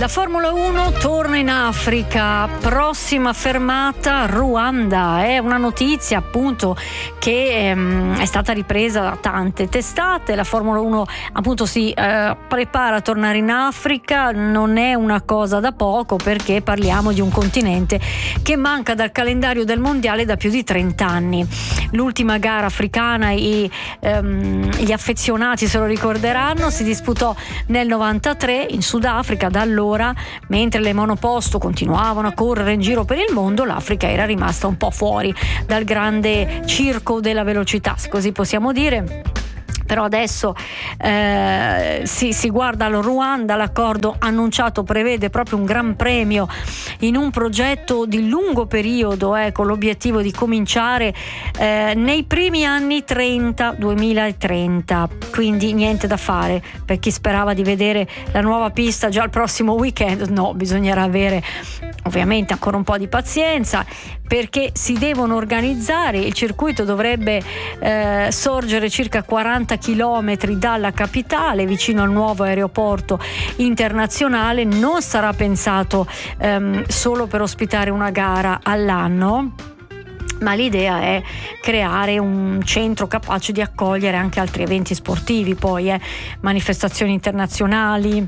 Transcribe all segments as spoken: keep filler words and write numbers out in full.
La Formula uno torna in Africa, prossima fermata Ruanda. È una notizia appunto che ehm, è stata ripresa da tante testate. La Formula uno appunto si eh, prepara a tornare in Africa, non è una cosa da poco perché parliamo di un continente che manca dal calendario del mondiale da più di trenta anni. L'ultima gara africana, i, ehm, gli affezionati se lo ricorderanno, si disputò nel novantatré in Sudafrica. Da allora, mentre le monoposto continuavano a correre in giro per il mondo, l'Africa era rimasta un po' fuori dal grande circo della velocità, se così possiamo dire. Però adesso eh, si, si guarda al Ruanda. L'accordo annunciato prevede proprio un gran premio in un progetto di lungo periodo, eh, con l'obiettivo di cominciare eh, nei primi anni trenta, duemilatrenta, quindi niente da fare per chi sperava di vedere la nuova pista già il prossimo weekend. No, bisognerà avere ovviamente ancora un po' di pazienza, perché si devono organizzare. Il circuito dovrebbe eh, sorgere circa quaranta chilometri dalla capitale, vicino al nuovo aeroporto internazionale. Non sarà pensato ehm, solo per ospitare una gara all'anno, ma l'idea è creare un centro capace di accogliere anche altri eventi sportivi, poi eh, manifestazioni internazionali,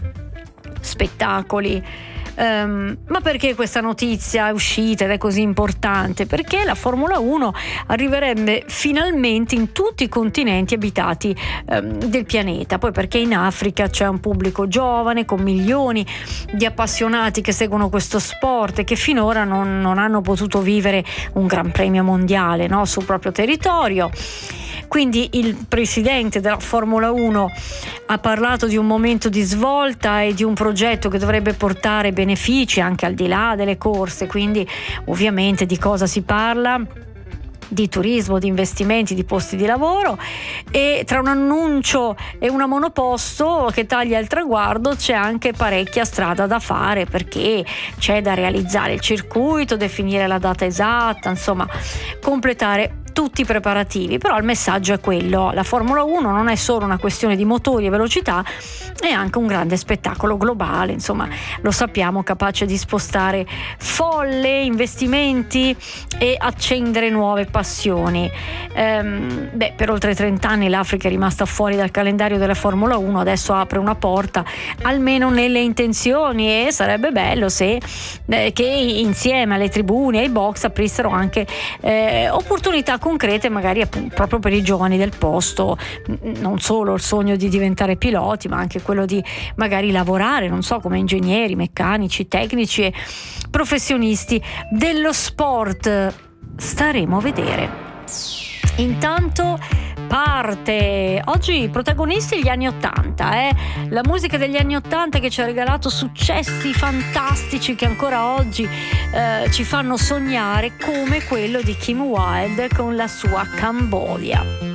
spettacoli. Um, ma perché questa notizia è uscita ed è così importante? Perché la Formula uno arriverebbe finalmente in tutti i continenti abitati um, del pianeta. Poi perché in Africa c'è un pubblico giovane con milioni di appassionati che seguono questo sport e che finora non, non hanno potuto vivere un gran premio mondiale, no, sul proprio territorio. Quindi il presidente della Formula uno ha parlato di un momento di svolta e di un progetto che dovrebbe portare benefici anche al di là delle corse. Quindi ovviamente di cosa si parla? Di turismo, di investimenti, di posti di lavoro. E tra un annuncio e una monoposto che taglia il traguardo c'è anche parecchia strada da fare, perché c'è da realizzare il circuito, definire la data esatta, insomma completare tutti i preparativi. Però il messaggio è quello: la Formula uno non è solo una questione di motori e velocità, è anche un grande spettacolo globale, insomma lo sappiamo, capace di spostare folle, investimenti e accendere nuove passioni. Ehm, beh, per oltre trenta anni l'Africa è rimasta fuori dal calendario della Formula uno, adesso apre una porta, almeno nelle intenzioni, e sarebbe bello se eh, che insieme alle tribune e ai box aprissero anche eh, opportunità concrete, magari proprio per i giovani del posto, non solo il sogno di diventare piloti, ma anche quello di magari lavorare, non so, come ingegneri, meccanici, tecnici e professionisti dello sport. Staremo a vedere. Intanto parte oggi protagonisti gli anni ottanta, eh? La musica degli anni ottanta che ci ha regalato successi fantastici che ancora oggi eh, ci fanno sognare, come quello di Kim Wilde con la sua Cambodia.